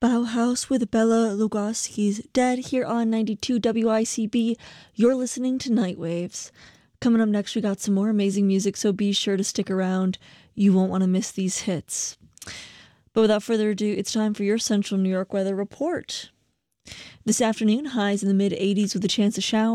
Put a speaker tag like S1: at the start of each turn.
S1: Bauhaus with Bella Lugosi's Dead here on 92 WICB. You're listening to Nightwaves. Coming up next, we got some more amazing music, so be sure to stick around. You won't want to miss these hits. But without further ado, it's time for your Central New York weather report. This afternoon, highs in the mid-80s with a chance of showers.